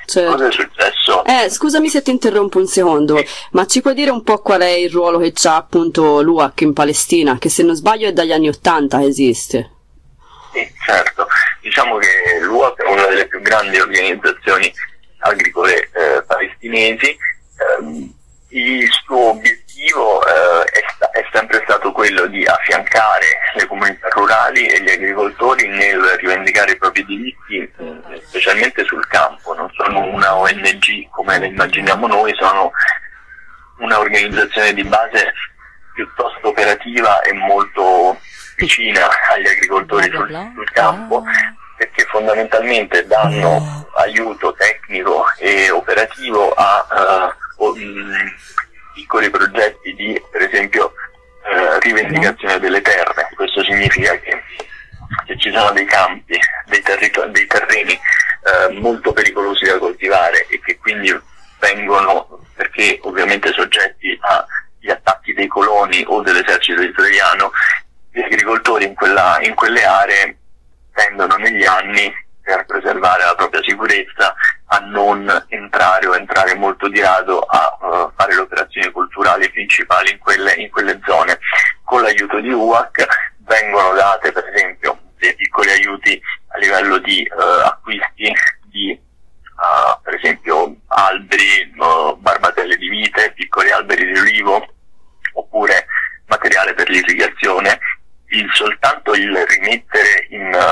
Certo. Cosa è successo? Scusami se ti interrompo un secondo, ma ci puoi dire un po' qual è il ruolo che c'ha appunto l'UAC in Palestina, che se non sbaglio è dagli anni '80 che esiste? Sì, certo. Diciamo che l'UAC è una delle più grandi organizzazioni agricole palestinesi. Il suo obiettivo è sempre stato quello di affiancare le comunità rurali e gli agricoltori nel rivendicare i propri diritti, specialmente sul campo. Non sono una ONG come le immaginiamo noi, sono una organizzazione di base piuttosto operativa e molto vicina agli agricoltori sul campo, perché fondamentalmente danno aiuto tecnico e operativo a piccoli progetti di, per esempio, rivendicazione delle terre. Questo significa che se ci sono dei campi, dei terreni molto pericolosi da coltivare e che quindi vengono, perché ovviamente soggetti agli attacchi dei coloni o dell'esercito israeliano, gli agricoltori in quelle aree tendono negli anni, per preservare la propria sicurezza, a non entrare o entrare molto di rado a fare le operazioni culturali principali in quelle zone. Con l'aiuto di UAC vengono date, per esempio, dei piccoli aiuti a livello di acquisti di per esempio alberi, barbatelle di vite, piccoli alberi di olivo, oppure materiale per l'irrigazione. Soltanto il rimettere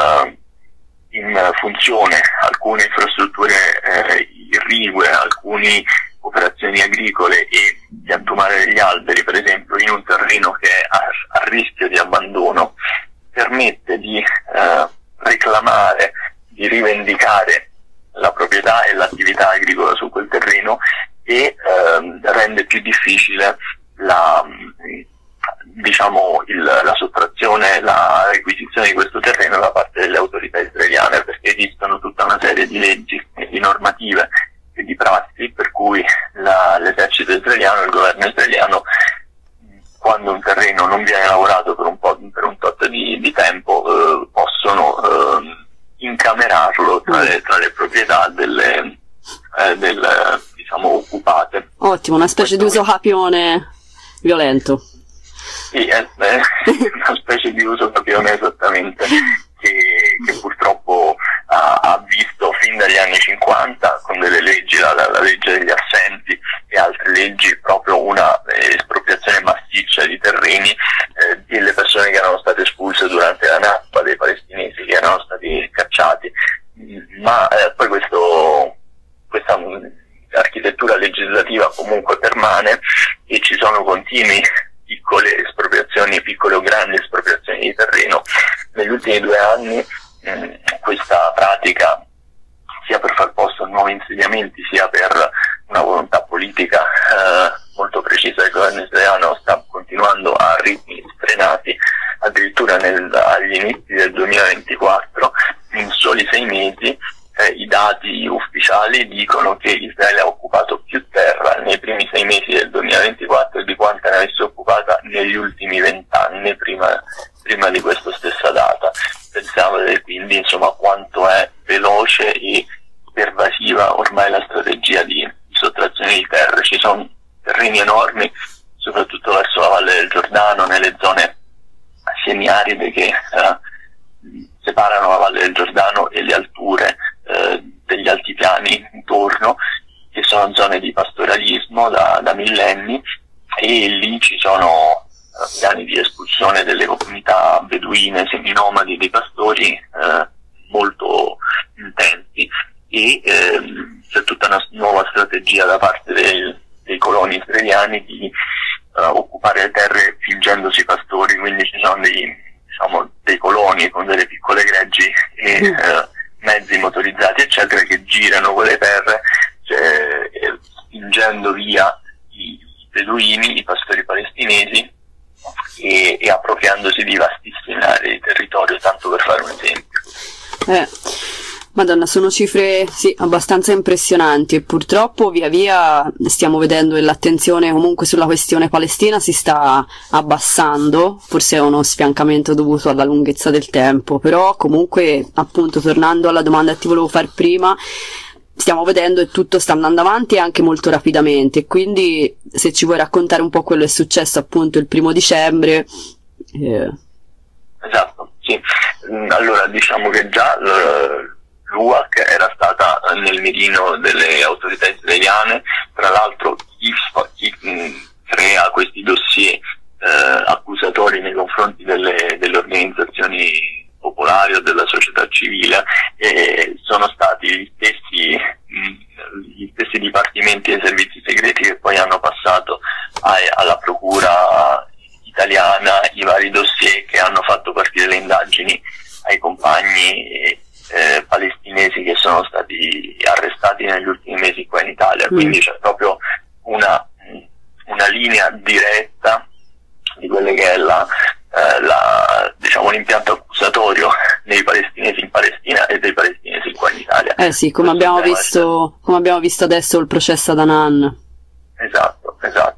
in funzione alcune infrastrutture irrigue, alcune operazioni agricole e piantumare degli alberi, per esempio, in un terreno che è a rischio di abbandono, permette di reclamare, di rivendicare la proprietà e l'attività agricola su quel terreno e rende più difficile la sottrazione, la requisizione di questo terreno da parte delle autorità israeliane, perché esistono tutta una serie di leggi e di normative e di prassi per cui l'esercito israeliano, il governo israeliano, quando un terreno non viene lavorato per un tot di tempo, possono incamerarlo tra le proprietà delle occupate. Ottimo, una specie di uso capione violento. Sì, è una specie di uso capione, esattamente, che purtroppo ha visto fin dagli anni 50 con delle leggi, la legge degli assenti e altre leggi, proprio una espropriazione massiccia di terreni delle persone che erano state espulse durante la Nakba, dei palestinesi che erano stati cacciati. Ma poi questa architettura legislativa comunque permane e ci sono continui piccole espropriazioni, piccole o grandi espropriazioni di terreno. Negli ultimi 2 anni questa pratica, sia per far posto a nuovi insediamenti, sia per una volontà politica molto precisa del governo israeliano, sta continuando a ritmi sfrenati. Addirittura agli inizi del 2024, in soli 6 mesi, i dati ufficiali dicono che Israele ha occupato più terra nei primi 6 mesi del 2024 di quanta ne avesse occupata negli ultimi 20 anni prima di questa stessa data. Pensiamo quindi, insomma, quanto è veloce e pervasiva ormai la strategia di sottrazione di terre. Ci sono terreni enormi, soprattutto verso la Valle del Giordano, nelle zone semiaride che separano la Valle del Giordano e le alture degli altipiani intorno, che sono zone di pastoralismo da millenni, e lì ci sono piani di espulsione delle comunità beduine seminomadi dei pastori molto intensi, e c'è tutta una nuova strategia da parte dei coloni israeliani di occupare le terre fingendosi pastori. Quindi ci sono dei coloni con delle piccole greggi e mezzi motorizzati eccetera che girano quelle terre, spingendo via i beduini, i pastori palestinesi, e appropriandosi di vastissime aree di territorio, tanto per fare un esempio. Madonna, sono cifre sì abbastanza impressionanti, e purtroppo via via stiamo vedendo che l'attenzione comunque sulla questione palestina si sta abbassando. Forse è uno sfiancamento dovuto alla lunghezza del tempo, però comunque, appunto, tornando alla domanda che ti volevo fare prima, stiamo vedendo che tutto sta andando avanti anche molto rapidamente, quindi se ci vuoi raccontare un po' quello che è successo appunto il 1° dicembre. Esatto, sì. Allora diciamo che già l'UAC era stata nel mirino delle autorità israeliane. Tra l'altro chi crea questi dossier accusatori nei confronti delle organizzazioni popolari o della società civile sono stati gli stessi dipartimenti dei servizi segreti che poi hanno passato alla procura italiana i vari dossier che hanno fatto partire le indagini ai compagni palestinesi che sono stati arrestati negli ultimi mesi qua in Italia. Quindi c'è proprio una linea diretta di quelle che è diciamo l'impianto accusatorio dei palestinesi in Palestina e dei palestinesi qua in Italia. Sì, come abbiamo visto adesso il processo ad Anan. Esatto.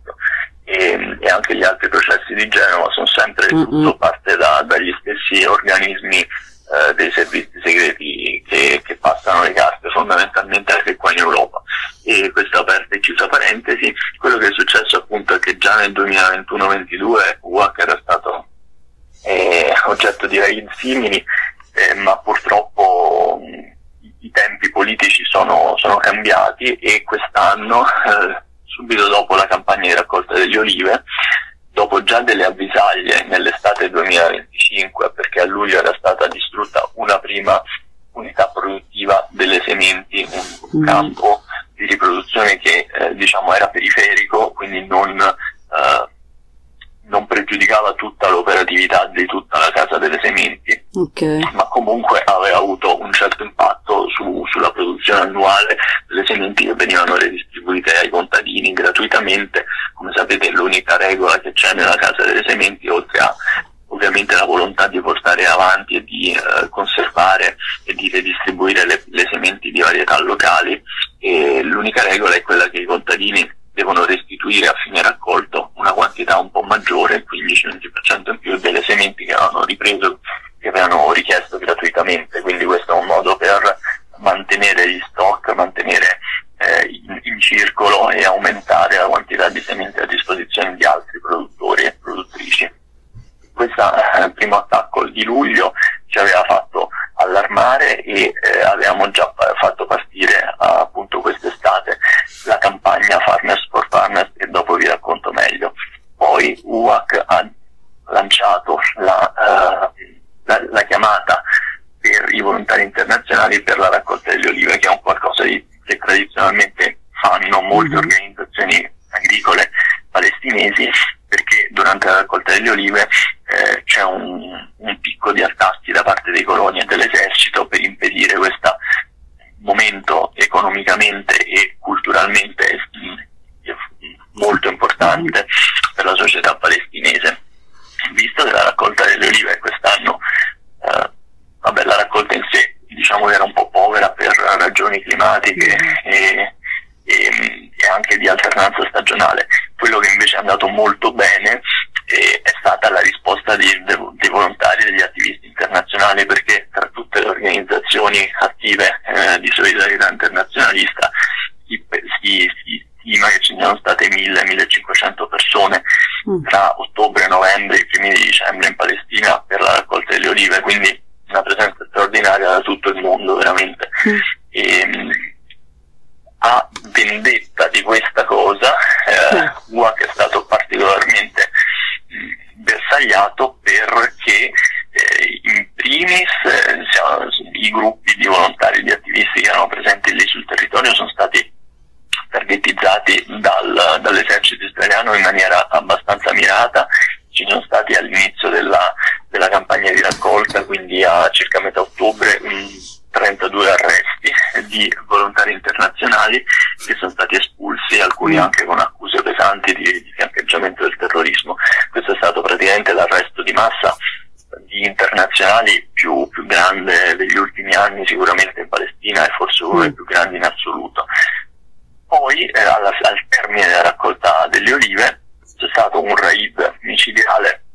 E anche gli altri processi di Genova sono sempre tutto parte dagli stessi organismi dei servizi segreti che passano le carte fondamentalmente anche qua in Europa. E questa aperta e chiusa parentesi, quello che è successo appunto è che già nel 2021-22 UAC era stato oggetto di raid simili, ma purtroppo i tempi politici sono cambiati e quest'anno, subito dopo la campagna di raccolta delle olive, dopo già delle avvisaglie nell'estate 2025, perché a luglio era stata distrutta una prima unità produttiva delle sementi, un campo di riproduzione che diciamo era periferico, quindi non pregiudicava tutta l'operatività di tutta la casa delle sementi, ma comunque aveva avuto un certo impatto sulla produzione annuale delle sementi che venivano redistribuite ai contadini gratuitamente. Come sapete, l'unica regola che c'è nella casa delle sementi, oltre a ovviamente la volontà di portare avanti e di conservare e di redistribuire le sementi di varietà locali, l'unica regola è quella che i contadini devono restituire a fine raccolto una quantità un po' maggiore, 15-20% in più delle sementi che avevano ripreso, che avevano richiesto gratuitamente. Quindi questo è un modo per mantenere gli stock, mantenere in circolo e aumentare la quantità di sementi a disposizione di altri produttori e produttrici. Questo primo attacco di luglio ci aveva fatto allarmare e avevamo già fatto partire appunto quest'estate la campagna Farmers for Farmers, e dopo vi racconto meglio. Poi UAC ha lanciato la chiamata per i volontari internazionali per la raccolta delle olive, che è un qualcosa che tradizionalmente fanno molte organizzazioni agricole palestinesi, perché durante la raccolta delle olive c'è un picco di attacchi da parte dei coloni e dell'esercito per impedire questo momento economicamente e culturalmente molto importante per la società palestinese. Visto che la raccolta delle olive quest'anno, la raccolta in sé diciamo che era un po' povera per ragioni climatiche e anche di alternanza stagionale, quello che invece è andato molto bene è stata la risposta dei volontari, degli attivisti internazionali, perché tra tutte le organizzazioni attive di solidarietà internazionalista si stima che ci siano state 1.000-1.500 persone tra ottobre e novembre, i primi di dicembre in Palestina per la raccolta delle olive, quindi una presenza straordinaria da tutto il mondo veramente. A vendetta di questa cosa UAC è stato particolarmente bersagliato, perché in primis i gruppi di volontari, di attivisti che erano presenti lì sul territorio sono stati targetizzati dall'esercito israeliano in maniera abbastanza mirata. Ci sono stati all'inizio della campagna di raccolta, quindi a circa metà ottobre, 32 arresti di volontari internazionali che sono stati espulsi, alcuni anche con accuse pesanti di fiancheggiamento del terrorismo. Questo è stato praticamente l'arresto di massa di internazionali più grande degli ultimi anni, sicuramente in Palestina, e forse uno dei più grandi in assoluto. Poi al termine della raccolta delle olive c'è stato un raid micidiale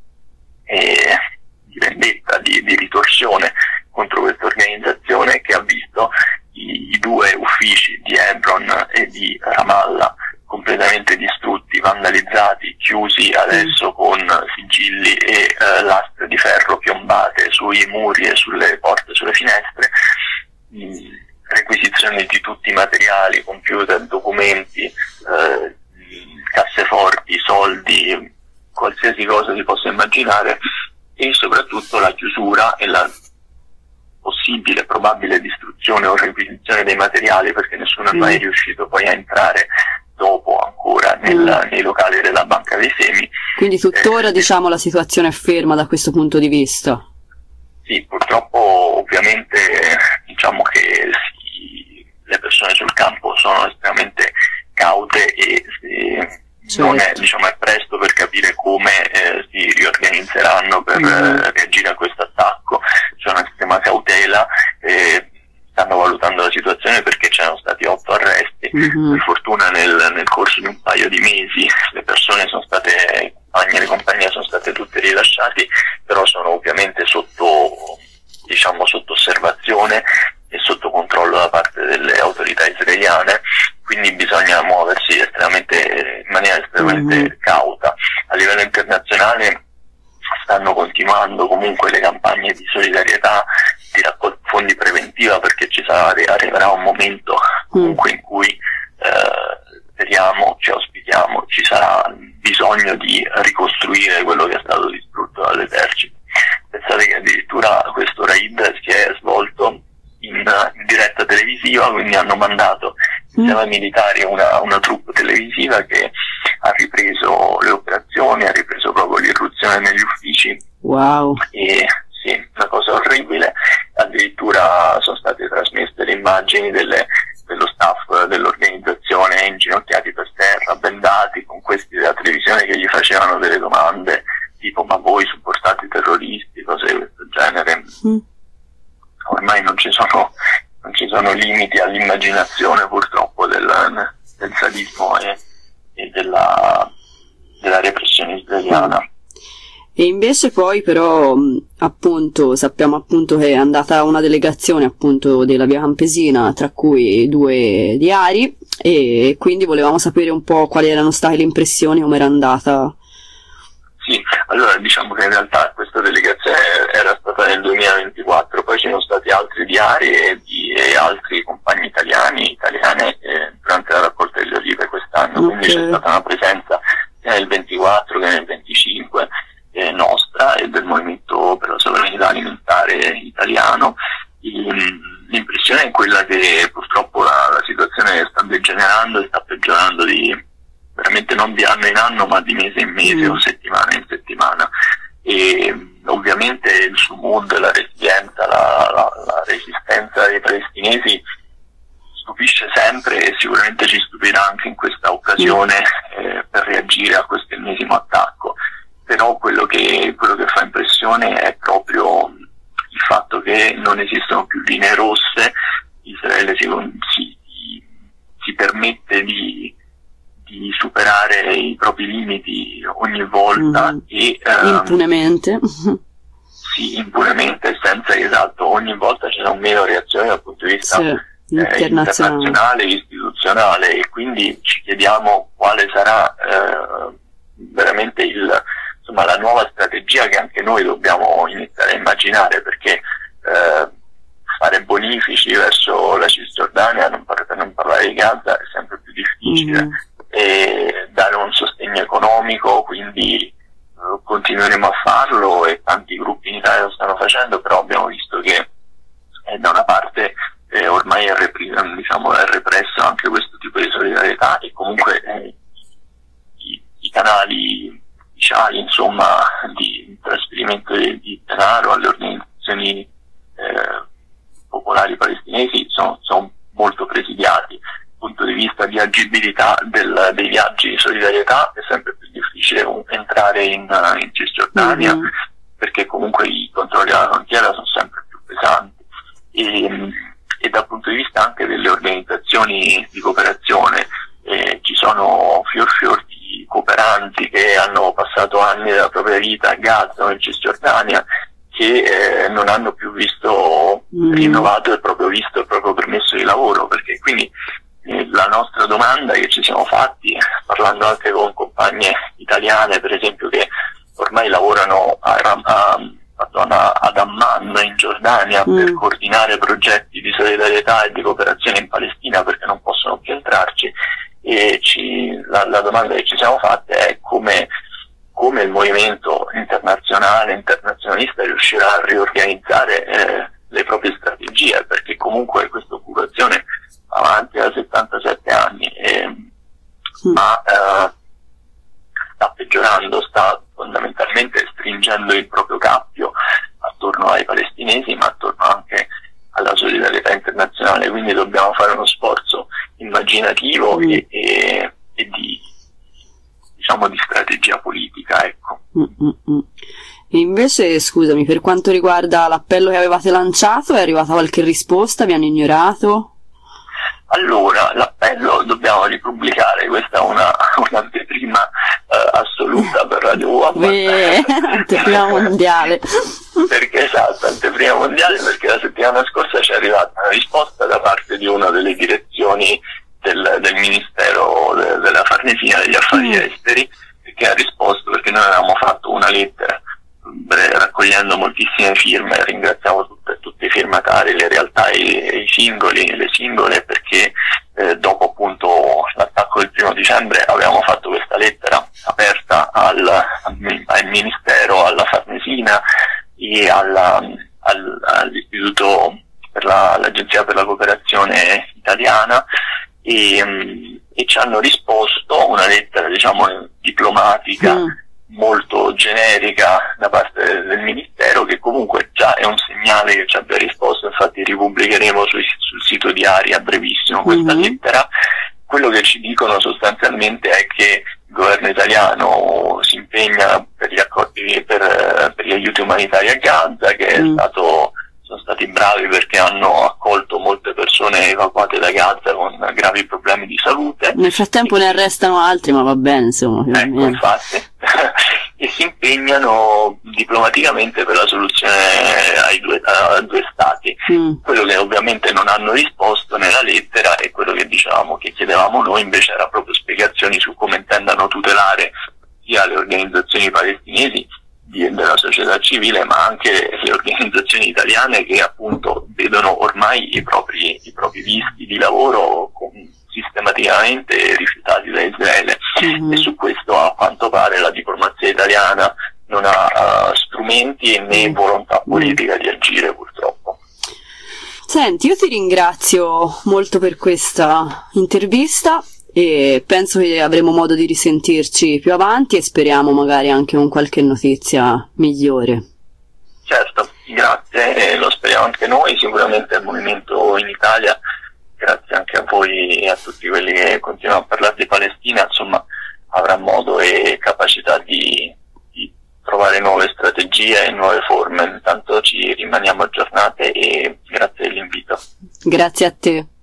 di vendetta, di ritorsione contro questa organizzazione, che ha visto i due uffici di Hebron e di Ramallah completamente distrutti, vandalizzati, chiusi adesso con sigilli e lastre di ferro piombate sui muri e sulle porte, sulle finestre, requisizioni di tutti i materiali, computer, documenti, casseforti, soldi, qualsiasi cosa si possa immaginare, e soprattutto la chiusura e la possibile, probabile distruzione o requisizione dei materiali, perché nessuno è mai riuscito poi a entrare dopo ancora nei locali della Banca dei Semi. Quindi tuttora diciamo la situazione è ferma da questo punto di vista? Sì, purtroppo ovviamente diciamo che le persone sul campo sono estremamente caute e non è, diciamo, è presto per capire come si riorganizzeranno per reagire a questo attacco. C'è una estrema cautela, stanno valutando la situazione perché c'erano stati 8 arresti. Per fortuna nel corso di un paio di mesi le persone sono state, le compagnie sono state tutte rilasciate, però sono ovviamente sotto osservazione e sotto controllo da parte delle autorità israeliane, quindi bisogna muoversi in maniera estremamente cauta. A livello internazionale stanno continuando comunque le campagne di solidarietà, di raccolta fondi preventiva, perché arriverà un momento comunque in cui auspichiamo, ci sarà bisogno di ricostruire quello che è stato distrutto dall'esercito. Pensate che addirittura questo raid si è svolto in diretta televisiva, quindi hanno mandato insieme ai militari una troupe televisiva che ha ripreso le operazioni, ha ripreso proprio l'irruzione negli uffici. Wow. E sì, una cosa orribile. Addirittura sono state trasmesse le immagini dello staff dell'organizzazione inginocchiati per terra, bendati, con questi della televisione che gli facevano delle domande tipo: ma voi supportate i terroristi, cose di questo genere. Ormai non ci sono limiti all'immaginazione, purtroppo, del sadismo e della repressione israeliana. E invece poi però appunto sappiamo appunto che è andata una delegazione appunto della Via Campesina, tra cui 2 diari, e quindi volevamo sapere un po' quali erano state le impressioni, come era andata. Sì, allora diciamo che in realtà questa delegazione era stata nel 2024, poi ci sono stati altri diari e altri compagni italiane durante la raccolta delle olive quest'anno, quindi c'è stata una presenza sia nel 24 che nel 25 nostra e del Movimento per la Sovranità Alimentare italiano. L'impressione è quella che purtroppo la situazione sta degenerando e sta peggiorando veramente non di anno in anno, ma di mese in mese o settimana in settimana. E ovviamente il sumud, la resilienza, la resistenza dei palestinesi stupisce sempre e sicuramente ci stupirà anche in questa occasione per reagire a questo ennesimo attacco. Però quello che fa impressione è proprio il fatto che non esistono più linee rosse. Israele si permette di superare i propri limiti ogni volta e impunemente. Sì, impunemente, senza ogni volta c'è un meno reazione dal punto di vista internazionale, istituzionale, e quindi ci chiediamo quale sarà veramente la nuova strategia che anche noi dobbiamo iniziare a immaginare, perché fare bonifici verso la Cisgiordania, per non parlare di Gaza, è sempre più difficile. E dare un sostegno economico, quindi continueremo a farlo e tanti gruppi in Italia lo stanno facendo, però abbiamo visto che da una parte ormai è represso anche questo tipo di solidarietà, e comunque i canali ufficiali, insomma, di trasferimento di denaro alle organizzazioni popolari palestinesi sono molto presidiati. Dal punto di vista di agibilità dei viaggi di solidarietà è sempre più difficile entrare in Cisgiordania, perché comunque i controlli alla frontiera sono sempre più pesanti, e dal punto di vista anche delle organizzazioni di cooperazione ci sono fior di cooperanti che hanno passato anni della propria vita a Gaza o in Cisgiordania, che non hanno più visto rinnovato il proprio permesso di lavoro la nostra domanda che ci siamo fatti, parlando anche con compagne italiane, per esempio, che ormai lavorano ad Amman in Giordania per coordinare progetti di solidarietà e di cooperazione in Palestina, perché non possono più entrarci, e la domanda che ci siamo fatte è come il movimento internazionalista riuscirà a riorganizzare le proprie strategie, perché comunque questa occupazione va avanti da 77 anni, ma sta peggiorando, sta fondamentalmente stringendo il proprio cappio attorno ai palestinesi, ma attorno anche alla solidarietà internazionale. Quindi dobbiamo fare uno sforzo immaginativo e di strategia politica, ecco. E invece, scusami, per quanto riguarda l'appello che avevate lanciato, è arrivata qualche risposta? Vi hanno ignorato? Allora, l'appello dobbiamo ripubblicare, questa è un'anteprima assoluta per Radio Woman. Anteprima mondiale. Perché esatto, anteprima mondiale, perché la settimana scorsa ci è arrivata una risposta da parte di una delle direzioni del Ministero della Farnesina degli Affari Esteri, che ha risposto, perché noi avevamo fatto una lettera raccogliendo moltissime firme. Ringraziamo tutti i firmatari, le realtà, i singoli, le singole, perché dopo appunto l'attacco del 1 dicembre avevamo fatto questa lettera aperta al Ministero, alla Farnesina e all'Istituto per l'Agenzia per la Cooperazione Italiana, e ci hanno risposto una lettera, diciamo, diplomatica molto generica da parte del Ministero, che comunque già è un segnale che ci abbia risposto. Infatti ripubblicheremo sul sito di ARI a brevissimo questa lettera. Quello che ci dicono sostanzialmente è che il governo italiano si impegna per gli accordi per gli aiuti umanitari a Gaza, che sono stati bravi perché hanno accolto molte persone evacuate da Gaza con gravi problemi di salute. Nel frattempo ne arrestano altri, ma va bene, insomma. Ecco, infatti. E si impegnano diplomaticamente per la soluzione a due stati. Quello che ovviamente non hanno risposto nella lettera, e quello che chiedevamo noi invece, era proprio spiegazioni su come intendano tutelare sia le organizzazioni palestinesi della società civile, ma anche le organizzazioni italiane, che appunto vedono ormai i propri visti di lavoro sistematicamente rifiutati da Israele. E su questo, a quanto pare, la diplomazia italiana non ha strumenti né volontà politica di agire, purtroppo. Senti, io ti ringrazio molto per questa intervista e penso che avremo modo di risentirci più avanti, e speriamo magari anche con qualche notizia migliore. Certo, grazie, lo speriamo anche noi. Sicuramente il movimento in Italia, grazie anche a voi e a tutti quelli che continuano a parlare di Palestina, insomma, avrà modo e capacità di trovare nuove strategie e nuove forme. Intanto ci rimaniamo aggiornate, e grazie dell'invito. Grazie a te.